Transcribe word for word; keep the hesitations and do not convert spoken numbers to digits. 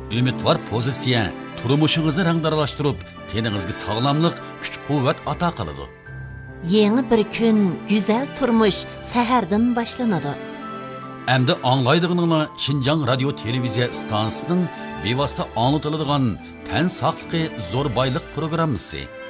Ümidvar pozitsiya turmushingizni rangdaralashtirib, teningizga sog'lomlik, kuch-quvvat ato qiladi. Yeni bir kun, güzel turmuş sahardan boshlanadi. Endi anglaydig'ininglar Xinjiang radio televiziya stansiyasining bevosita anglatiladigan tan saqligi zo'r boylik programmasi.